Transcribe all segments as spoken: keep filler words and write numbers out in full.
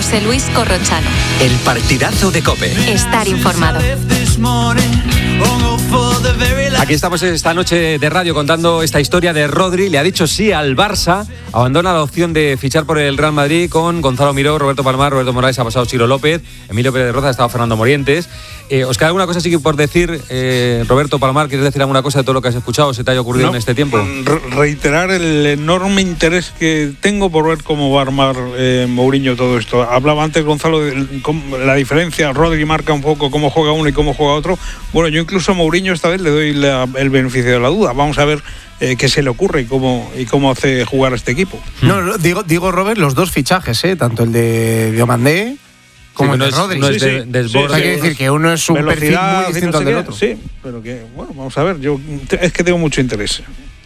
José Luis Corrochano. El partidazo de COPE. Estar informado. Aquí estamos esta noche de radio contando esta historia de Rodri. Le ha dicho sí al Barça, abandona la opción de fichar por el Real Madrid con Gonzalo Miró, Roberto Palomar, Roberto Morales, ha pasado Ciro López, Emilio Pérez de Roza, ha estado Fernando Morientes. Eh, ¿Os queda alguna cosa así por decir, eh, Roberto Palomar? ¿Quieres decir alguna cosa de todo lo que has escuchado, se te haya ocurrido no, en este tiempo? Re- reiterar el enorme interés que tengo por ver cómo va a armar eh, Mourinho todo esto. Hablaba antes Gonzalo de la diferencia, Rodri marca un poco cómo juega uno y cómo juega otro. Bueno, yo incluso a Mourinho esta vez le doy la, el beneficio de la duda. Vamos a ver eh, qué se le ocurre y cómo, y cómo hace jugar a este equipo. No, digo, digo Robert, los dos fichajes, ¿eh? Tanto el de Diomandé como sí, el de no Rodri. Es, no sí, es sí. de, desborde. Sí, hay que decir que uno es un perfil muy distinto no al del otro. Sí, pero que, bueno, vamos a ver. Yo es que tengo mucho interés.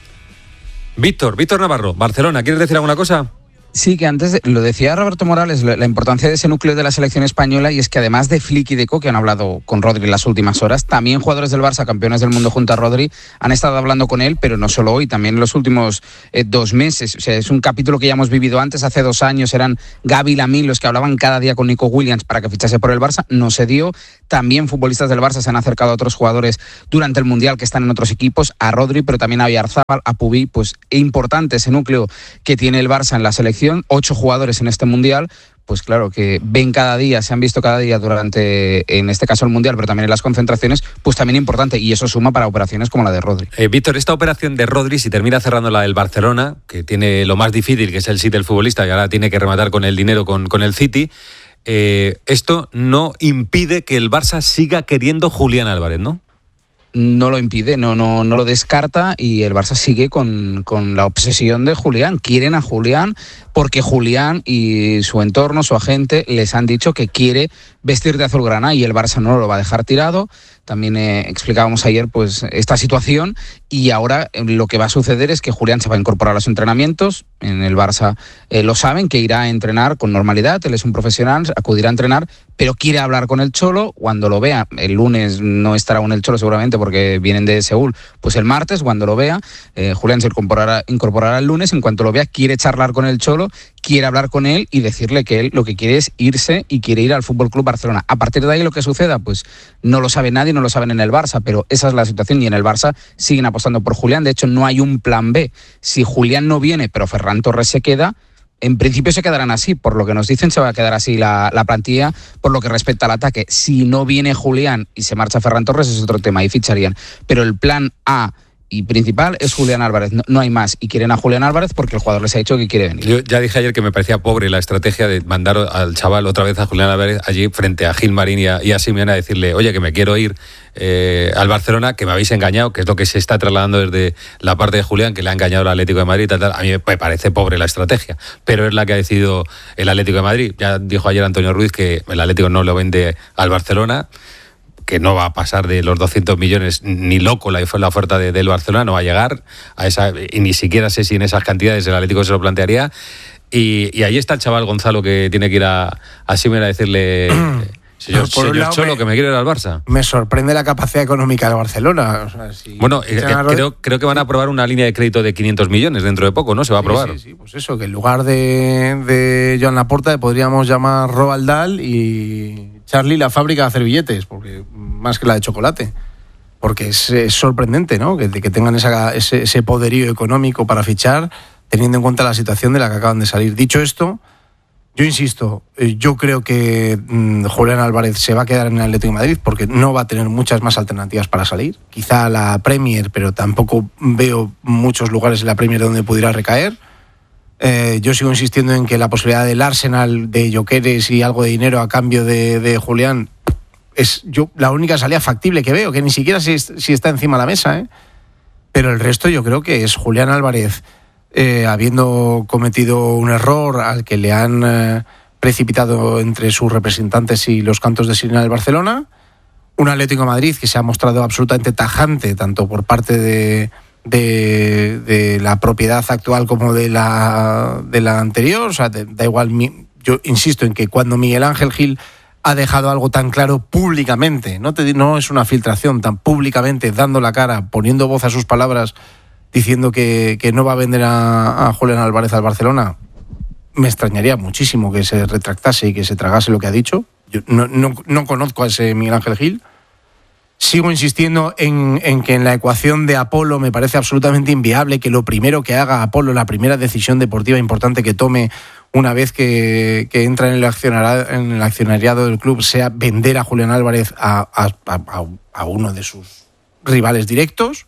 Víctor, Víctor Navarro, Barcelona, ¿quieres decir alguna cosa? Sí, que antes de, lo decía Roberto Morales, la importancia de ese núcleo de la selección española, y es que además de Flick y Deco, que han hablado con Rodri en las últimas horas, también jugadores del Barça, campeones del mundo junto a Rodri, han estado hablando con él, pero no solo hoy, también en los últimos eh, dos meses. O sea, es un capítulo que ya hemos vivido antes, hace dos años eran Gavi y Lamine los que hablaban cada día con Nico Williams para que fichase por el Barça, no se dio. También futbolistas del Barça se han acercado a otros jugadores durante el Mundial que están en otros equipos, a Rodri, pero también a Oyarzábal, a Pubí, pues es importante ese núcleo que tiene el Barça en la selección, ocho jugadores en este Mundial, pues claro, que ven cada día, se han visto cada día durante, en este caso el Mundial, pero también en las concentraciones, pues también importante, y eso suma para operaciones como la de Rodri. Eh, Víctor, esta operación de Rodri, si termina cerrando la del Barcelona, que tiene lo más difícil, que es el sí del futbolista, y ahora tiene que rematar con el dinero con, con el City, eh, esto no impide que el Barça siga queriendo Julián Álvarez, ¿no? No lo impide, no, no, no lo descarta, y el Barça sigue con, con la obsesión de Julián. Quieren a Julián porque Julián y su entorno, su agente, les han dicho que quiere vestir de azulgrana y el Barça no lo va a dejar tirado. También eh, explicábamos ayer pues esta situación, y ahora eh, lo que va a suceder es que Julián se va a incorporar a los entrenamientos. En el Barça eh, lo saben, que irá a entrenar con normalidad, él es un profesional, acudirá a entrenar, pero quiere hablar con el Cholo cuando lo vea. El lunes no estará con el Cholo seguramente porque vienen de Seúl, pues el martes cuando lo vea, eh, Julián se incorporará, incorporará el lunes. En cuanto lo vea quiere charlar con el Cholo, quiere hablar con él y decirle que él lo que quiere es irse y quiere ir al F C Barcelona. A partir de ahí lo que suceda pues no lo sabe nadie, no lo saben en el Barça, pero esa es la situación, y en el Barça siguen apostando por Julián. De hecho no hay un plan B. Si Julián no viene pero Ferran Torres se queda, en principio se quedarán así, por lo que nos dicen se va a quedar así la, la plantilla por lo que respecta al ataque. Si no viene Julián y se marcha Ferran Torres es otro tema, y ficharían, pero el plan A y principal es Julián Álvarez, no, no hay más, y quieren a Julián Álvarez porque el jugador les ha dicho que quiere venir. Yo ya dije ayer que me parecía pobre la estrategia de mandar al chaval otra vez a Julián Álvarez allí frente a Gilmarín y a, y a Simeone a decirle, oye, que me quiero ir eh, al Barcelona, que me habéis engañado, que es lo que se está trasladando desde la parte de Julián, que le ha engañado el Atlético de Madrid, tal, tal. A mí me parece pobre la estrategia, pero es la que ha decidido el Atlético de Madrid. Ya dijo ayer Antonio Ruiz que el Atlético no lo vende al Barcelona, que no va a pasar de los doscientos millones, ni loco la, la oferta de, del Barcelona, no va a llegar a esa, y ni siquiera sé si en esas cantidades el Atlético se lo plantearía. Y, y ahí está el chaval Gonzalo que tiene que ir a, a Simeone a decirle, señor, Por un señor lado, Cholo, me, que me quiero ir al Barça. Me sorprende la capacidad económica del Barcelona. O sea, si bueno, eh, creo, creo que van a aprobar una línea de crédito de quinientos millones dentro de poco, ¿no? Se va a aprobar. Sí, sí, sí, pues eso, que en lugar de, de Joan Laporta podríamos llamar Roald Dahl y Charlie la fábrica de hacer billetes, porque más que la de chocolate. Porque es, es sorprendente, ¿no? Que, que tengan esa, ese, ese poderío económico para fichar, teniendo en cuenta la situación de la que acaban de salir. Dicho esto, yo insisto, yo creo que mmm, Julián Álvarez se va a quedar en el Atlético de Madrid porque no va a tener muchas más alternativas para salir. Quizá la Premier, pero tampoco veo muchos lugares en la Premier donde pudiera recaer. Eh, yo sigo insistiendo en que la posibilidad del Arsenal, de Gyökeres y algo de dinero a cambio de, de Julián es yo la única salida factible que veo, que ni siquiera si, si está encima de la mesa, ¿eh? Pero el resto yo creo que es Julián Álvarez, eh, habiendo cometido un error al que le han eh, precipitado entre sus representantes y los cantos de sirena del Barcelona, un Atlético de Madrid que se ha mostrado absolutamente tajante, tanto por parte de De, de la propiedad actual como de la, de la anterior. O sea, de, da igual, mi, yo insisto en que cuando Miguel Ángel Gil ha dejado algo tan claro públicamente, no, te, no es una filtración, tan públicamente, dando la cara, poniendo voz a sus palabras, diciendo que, que no va a vender a, a Julián Álvarez al Barcelona, me extrañaría muchísimo que se retractase y que se tragase lo que ha dicho. Yo no, no, no conozco a ese Miguel Ángel Gil. Sigo insistiendo en, en que en la ecuación de Apolo me parece absolutamente inviable que lo primero que haga Apolo, la primera decisión deportiva importante que tome una vez que, que entra en el, accionariado, en el accionariado del club, sea vender a Julián Álvarez a, a, a, a uno de sus rivales directos.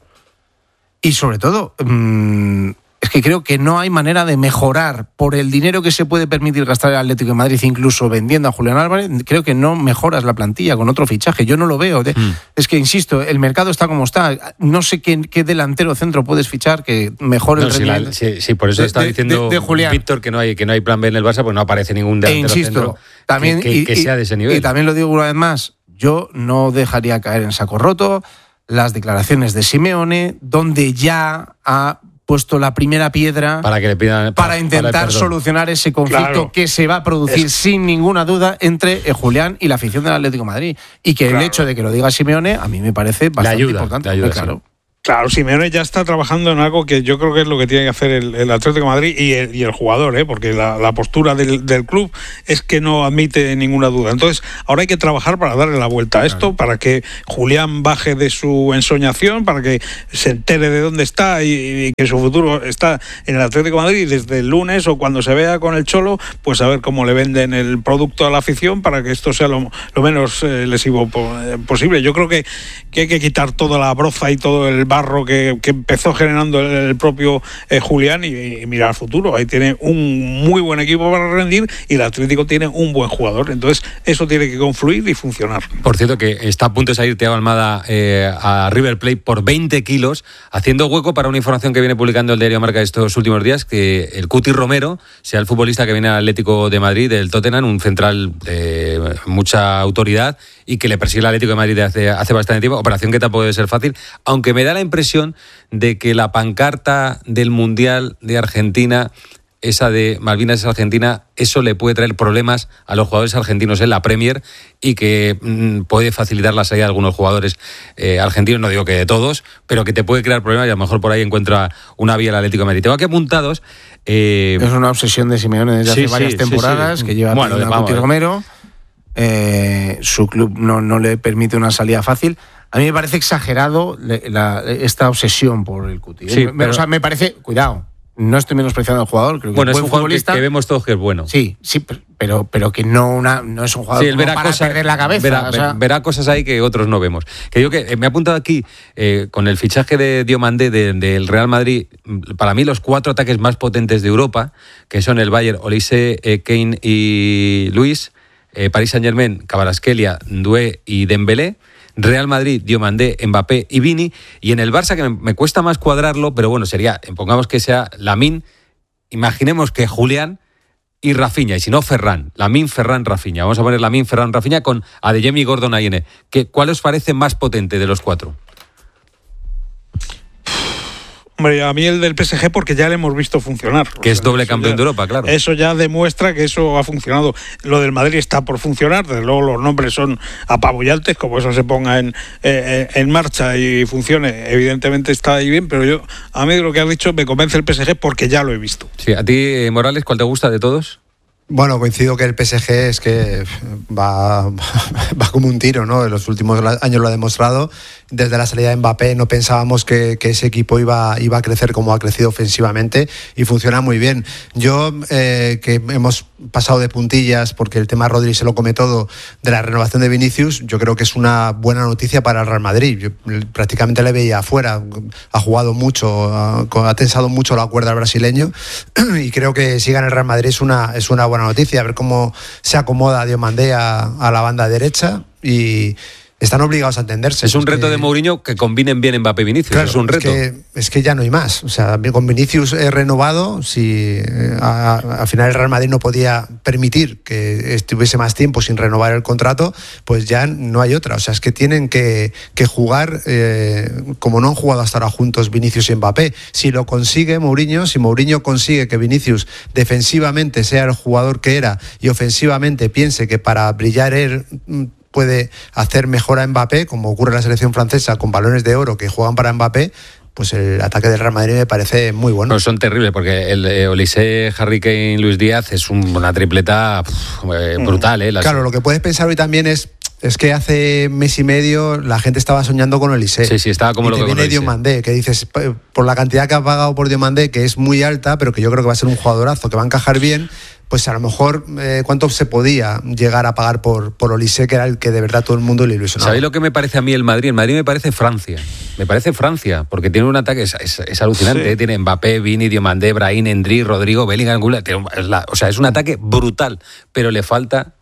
Y sobre todo, mmm, es que creo que no hay manera de mejorar por el dinero que se puede permitir gastar el Atlético de Madrid, incluso vendiendo a Julián Álvarez. Creo que no mejoras la plantilla con otro fichaje. Yo no lo veo. Mm. Es que, insisto, el mercado está como está. No sé qué, qué delantero centro puedes fichar que mejore no, el si rendimiento. Sí, sí, por eso de, está de, diciendo de, de Víctor que no hay que no hay plan B en el Barça, porque no aparece ningún delantero e insisto, centro también, que, que, y, que sea de ese nivel. Y también lo digo una vez más, yo no dejaría caer en saco roto las declaraciones de Simeone, donde ya ha puesto la primera piedra para que le pidan para, para intentar para solucionar ese conflicto claro. que se va a producir es... sin ninguna duda entre eh, Julián y la afición del Atlético de Madrid, y que claro. el hecho de que lo diga Simeone a mí me parece bastante ayuda, importante. Ayuda, claro. Sí. Claro, Simeone ya está trabajando en algo que yo creo que es lo que tiene que hacer el, el Atlético de Madrid y el, y el jugador, ¿eh? Porque la, la postura del, del club es que no admite ninguna duda. Entonces, ahora hay que trabajar para darle la vuelta a esto, claro. para que Julián baje de su ensoñación, para que se entere de dónde está y, y que su futuro está en el Atlético de Madrid, y desde el lunes o cuando se vea con el Cholo, pues a ver cómo le venden el producto a la afición para que esto sea lo, lo menos eh, lesivo posible. Yo creo que, que hay que quitar toda la broza y todo el barro que, que empezó generando el, el propio eh, Julián y, y mirar al futuro. Ahí tiene un muy buen equipo para rendir y el Atlético tiene un buen jugador. Entonces eso tiene que confluir y funcionar. Por cierto, que está a punto de salir Thiago Almada eh, a River Plate por veinte kilos, haciendo hueco para una información que viene publicando el diario Marca estos últimos días, que el Cuti Romero sea el futbolista que viene al Atlético de Madrid del Tottenham, un central de mucha autoridad y que le persigue el Atlético de Madrid hace, hace bastante tiempo, operación que tampoco debe ser fácil, aunque me da la impresión de que la pancarta del Mundial de Argentina, esa de Malvinas es Argentina, eso le puede traer problemas a los jugadores argentinos en la Premier y que mmm, puede facilitar la salida de algunos jugadores eh, argentinos, no digo que de todos, pero que te puede crear problemas y a lo mejor por ahí encuentra una vía el Atlético de Madrid. Tengo aquí apuntados... Eh... Es una obsesión de Simeone desde sí, hace varias sí, temporadas, sí, sí. que lleva bueno, a Cuti Romero. Eh, su club no, no le permite una salida fácil. A mí me parece exagerado la, la, esta obsesión por el Cuti. Sí, me, pero, o sea, me parece, cuidado, no estoy menospreciando al jugador, creo que bueno, es un buen jugador futbolista que, que vemos todos que es bueno. Sí, sí, pero, pero que no, una, no es un jugador sí, él verá para cosas, perder la cabeza. Verá, o sea. verá cosas ahí que otros no vemos. Que digo que eh, me he apuntado aquí eh, con el fichaje de Diomandé del de, de Real Madrid, para mí los cuatro ataques más potentes de Europa, que son el Bayern, Olise, eh, Kane y Luis, eh, Paris Saint-Germain, Kvaratskhelia, Doué y Dembélé, Real Madrid, Diomandé, Mbappé y Vini, y en el Barça, que me, me cuesta más cuadrarlo, pero bueno, sería, pongamos que sea Lamine, imaginemos que Julián y Rafinha, y si no Ferran, Lamine, Ferran, Rafinha. Vamos a poner Lamine, Ferran, Rafinha con Adeyemi y Gordon Ayene. ¿Cuál os parece más potente de los cuatro? Hombre, a mí el del P S G porque ya le hemos visto funcionar. Que o es sea, doble campeón ya, de Europa, claro. Eso ya demuestra que eso ha funcionado. Lo del Madrid está por funcionar, desde luego los nombres son apabullantes, como eso se ponga en, eh, en marcha y funcione, evidentemente está ahí bien, pero yo, a mí de lo que has dicho me convence el P S G porque ya lo he visto. Sí, a ti, Morales, ¿cuál te gusta de todos? Bueno, coincido que el P S G es que va, va como un tiro, ¿no? En los últimos años lo ha demostrado. Desde la salida de Mbappé no pensábamos que, que ese equipo iba, iba a crecer como ha crecido ofensivamente y funciona muy bien. Yo, eh, que hemos pasado de puntillas porque el tema Rodri se lo come todo de la renovación de Vinicius, yo creo que es una buena noticia para el Real Madrid. Yo prácticamente le veía afuera, ha jugado mucho, ha, ha tensado mucho la cuerda al brasileño y creo que si gana el Real Madrid es una, es una buena noticia, a ver cómo se acomoda Diomandé a, a la banda derecha y están obligados a entenderse. Es un reto que, de Mourinho que combinen bien Mbappé y Vinicius, claro, es un reto. Es que, es que ya no hay más. O sea, con Vinicius he renovado, si al final el Real Madrid no podía permitir que estuviese más tiempo sin renovar el contrato, pues ya no hay otra. O sea, es que tienen que, que jugar eh, como no han jugado hasta ahora juntos Vinicius y Mbappé. Si lo consigue Mourinho, si Mourinho consigue que Vinicius defensivamente sea el jugador que era y ofensivamente piense que para brillar él puede hacer mejor a Mbappé, como ocurre en la selección francesa con balones de oro que juegan para Mbappé, pues el ataque del Real Madrid me parece muy bueno. Pues son terribles, porque el eh, Olise, Harry Kane, Luis Díaz es un, una tripleta pff, eh, brutal. ¿eh? Las... Claro, lo que puedes pensar hoy también es Es que hace mes y medio la gente estaba soñando con Olise. Sí, sí, estaba como y lo te que viene Diomandé, que dices, por la cantidad que ha pagado por Diomandé, que es muy alta, pero que yo creo que va a ser un jugadorazo, que va a encajar bien, pues a lo mejor eh, cuánto se podía llegar a pagar por, por Olise, que era el que de verdad todo el mundo le ilusionaba. ¿Sabéis lo que me parece a mí el Madrid? El Madrid me parece Francia. Me parece Francia, porque tiene un ataque, es, es, es alucinante. Sí. ¿eh? Tiene Mbappé, Vini, Diomandé, Brahim, Endri, Rodrigo, Bellingham, Gula, tiene, es la, o sea, es un ataque brutal, pero le falta...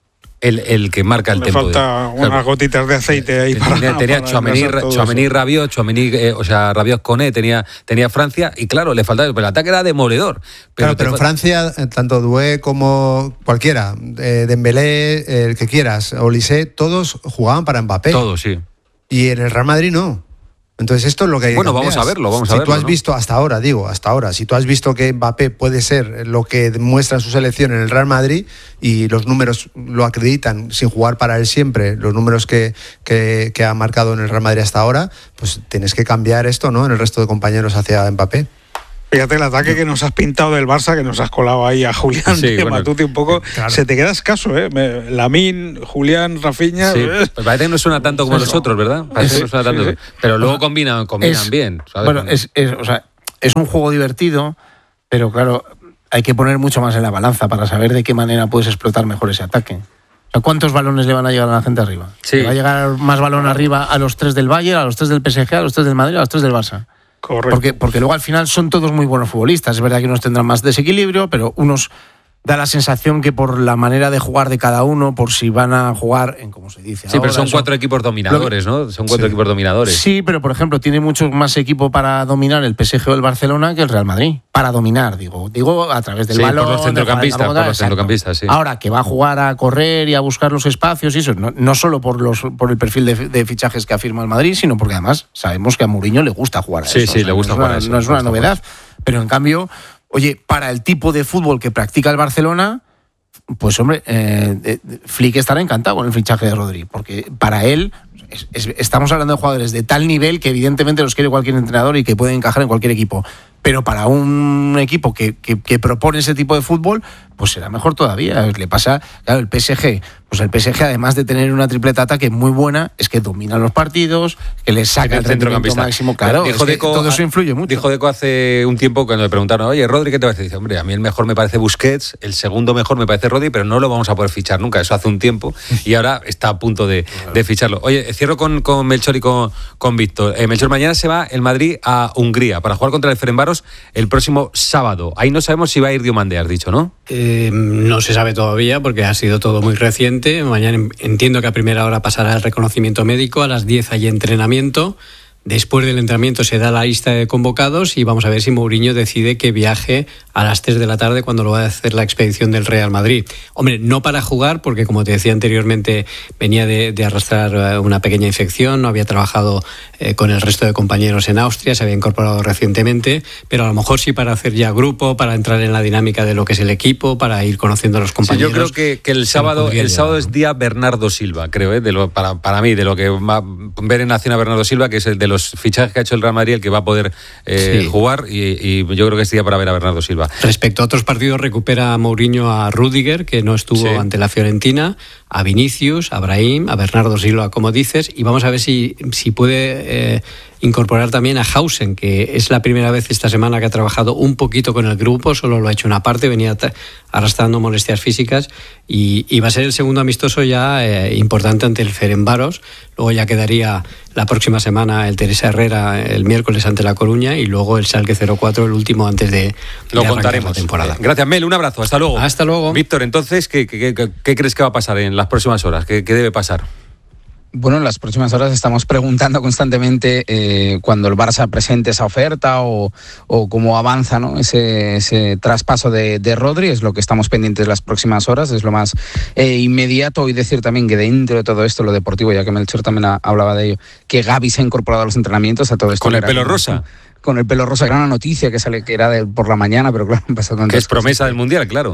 El, el que marca el Le tempo. falta de, unas claro, gotitas de aceite ahí para... Tenía, tenía para Tchouaméni, Rabiot, Tchouaméni, eh, o sea, Rabiot Koné, tenía, tenía Francia, y claro, le faltaba, pero el ataque era demoledor. Pero, claro, pero en Francia, tanto Doué como cualquiera, eh, Dembélé, el que quieras, Olise, todos jugaban para Mbappé. Todos, sí. Y en el Real Madrid no. Entonces esto es lo que hay que Bueno, cambiar. vamos a verlo, vamos si a verlo. Si tú has ¿no? visto hasta ahora, digo, hasta ahora, si tú has visto que Mbappé puede ser lo que muestra en su selección en el Real Madrid y los números lo acreditan sin jugar para él siempre, los números que, que, que ha marcado en el Real Madrid hasta ahora, pues tienes que cambiar esto, ¿no? En el resto de compañeros hacia Mbappé. Fíjate el ataque que nos has pintado del Barça, que nos has colado ahí a Julián, sí, bueno, Matute un poco, claro. Se te queda escaso, ¿eh? Lamine, Julián, Rafinha... Sí, pues parece que no suena tanto como los otros, ¿verdad? Parece que no suena tanto, sí, sí. Pero luego o sea, combinan, combinan es, bien, ¿sabes? Bueno, es, es, o sea, es un juego divertido, pero claro, hay que poner mucho más en la balanza para saber de qué manera puedes explotar mejor ese ataque. O sea, ¿cuántos balones le van a llegar a la gente arriba? Sí. ¿Le va a llegar más balón arriba a los tres del Bayern, a los tres del P S G, a los tres del Madrid, a los tres del Barça? Correcto. Porque, porque luego al final son todos muy buenos futbolistas. Es verdad que unos tendrán más desequilibrio, pero unos da la sensación que por la manera de jugar de cada uno, por si van a jugar en, como se dice sí, ahora, pero son eso, cuatro equipos dominadores, que, ¿no? Son cuatro sí. equipos dominadores. Sí, pero por ejemplo, tiene mucho más equipo para dominar el P S G o el Barcelona que el Real Madrid. Para dominar, digo. Digo, a través del sí, balón. por los centrocampistas, por los centrocampistas, sí. Ahora, que va a jugar a correr y a buscar los espacios y eso, no, no solo por los por el perfil de, de fichajes que afirma el Madrid, sino porque además sabemos que a Mourinho le gusta jugar a sí, eso. Sí, sí, o sea, le gusta no jugar una, a eso. No es una novedad, pero en cambio, oye, para el tipo de fútbol que practica el Barcelona... Pues hombre, eh, Flick estará encantado con el fichaje de Rodri, porque para él es, es, estamos hablando de jugadores de tal nivel que evidentemente los quiere cualquier entrenador y que pueden encajar en cualquier equipo. Pero para un equipo que, que, que propone ese tipo de fútbol, pues será mejor todavía. Le pasa, claro, el P S G, pues el P S G, además de tener una tripleta ataque muy buena, es que domina los partidos, que les saca el rendimiento máximo. Claro, dijo es que Deco, todo eso influye mucho. Dijo Deco hace un tiempo cuando le preguntaron, oye, Rodri, ¿qué te parece? Dice, hombre, a mí el mejor me parece Busquets, el segundo mejor me parece Rodri, pero no lo vamos a poder fichar nunca. Eso hace un tiempo y ahora está a punto de, de ficharlo. Oye, cierro con, con Melchor y con, con Víctor. Eh, Melchor, mañana se va el Madrid a Hungría para jugar contra el Ferencváros el próximo sábado. Ahí no sabemos si va a ir Diomandé, has dicho, ¿no? Eh, no se sabe todavía porque ha sido todo muy reciente. Mañana entiendo que a primera hora pasará el reconocimiento médico, a las diez hay entrenamiento. Después del entrenamiento se da la lista de convocados y vamos a ver si Mourinho decide que viaje a las tres de la tarde cuando lo va a hacer la expedición del Real Madrid. Hombre, no para jugar porque, como te decía anteriormente, venía de, de arrastrar una pequeña infección, no había trabajado eh, con el resto de compañeros en Austria, se había incorporado recientemente, pero a lo mejor sí para hacer ya grupo, para entrar en la dinámica de lo que es el equipo, para ir conociendo a los compañeros. Sí, yo creo que, que el sábado el sábado es día Bernardo Silva, creo, ¿eh? de lo, para, para mí, de lo que va a ver en acción a Bernardo Silva, que es el de los fichajes que ha hecho el Real Madrid, el que va a poder eh, sí. jugar, y, y yo creo que es día para ver a Bernardo Silva. Respecto a otros partidos, recupera Mourinho a Rüdiger, que no estuvo sí. ante la Fiorentina, a Vinicius, a Brahim, a Bernardo Silva, como dices, y vamos a ver si, si puede eh, incorporar también a Hausen, que es la primera vez esta semana que ha trabajado un poquito con el grupo, solo lo ha hecho una parte, venía arrastrando molestias físicas, y, y va a ser el segundo amistoso ya eh, importante ante el Ferencváros. Luego ya quedaría la próxima semana el Teresa Herrera el miércoles ante La Coruña y luego el Schalke cero cuatro, el último antes de, lo de contaremos. La temporada. Gracias, Mel, un abrazo, hasta luego. Hasta luego. Víctor, entonces, ¿qué, qué, qué, qué crees que va a pasar en las próximas horas? ¿Qué, qué debe pasar? Bueno, en las próximas horas estamos preguntando constantemente eh, cuando el Barça presente esa oferta o, o cómo avanza, ¿no? ese, ese traspaso de, de Rodri. Es lo que estamos pendientes las próximas horas, es lo más eh, inmediato. Y decir también que dentro de todo esto, lo deportivo, ya que Melchor también ha, hablaba de ello, que Gavi se ha incorporado a los entrenamientos, a todo esto. Con el pelo rosa. Con el pelo rosa, era una noticia que sale que era de, por la mañana, pero claro, pasó tantas que es promesa cosas. del Mundial, claro.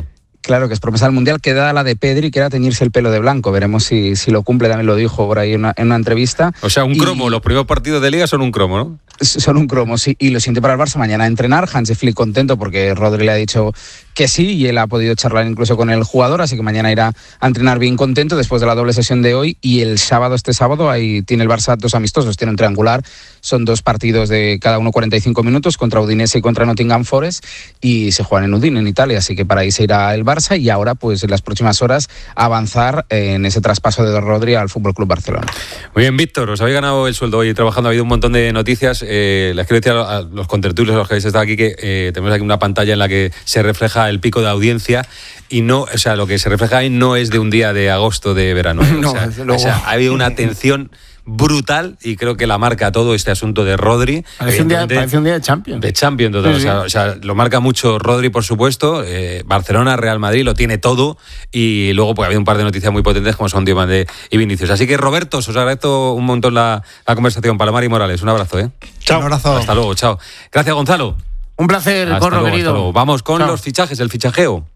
Claro, que es promesa del Mundial. Queda la de Pedri, que era teñirse el pelo de blanco. Veremos si, si lo cumple, también lo dijo por ahí en una, en una entrevista. O sea, un y... cromo, los primeros partidos de Liga son un cromo, ¿no? Son un cromo, sí. Y lo siguiente para el Barça, mañana a entrenar. Hansi Flick contento porque Rodri le ha dicho que sí y él ha podido charlar incluso con el jugador, así que mañana irá a entrenar bien contento después de la doble sesión de hoy. Y el sábado, este sábado, ahí tiene el Barça dos amistosos, tiene un triangular. Son dos partidos de cada uno cuarenta y cinco minutos, contra Udinese y contra Nottingham Forest, y se juegan en Udine, en Italia, así que para ahí se irá el Barça y ahora, pues en las próximas horas, avanzar en ese traspaso de Rodri al F C Barcelona. Muy bien, Víctor, os habéis ganado el sueldo hoy trabajando, ha habido un montón de noticias. Eh, les quiero decir a los contertulios, a los que habéis estado aquí, que eh, tenemos aquí una pantalla en la que se refleja el pico de audiencia y no, o sea, lo que se refleja ahí no es de un día de agosto de verano. ¿eh? No, o, sea, desde luego. o sea, ha habido una atención brutal y creo que la marca todo este asunto de Rodri. Parece un día, parece un día de Champions. De Champions, total. Sí, sí. O, sea, o sea, lo marca mucho Rodri, por supuesto. Eh, Barcelona, Real Madrid, lo tiene todo. Y luego pues ha habido un par de noticias muy potentes como son Diomande y Vinicius. Así que, Roberto, os agradezco un montón la, la conversación. Palomar y Morales, un abrazo, ¿eh? Chao. Un abrazo. Hasta luego, chao. Gracias, Gonzalo. Un placer, Hasta Corro, luego, querido. hasta luego. Vamos con Chao. los fichajes, el fichajeo.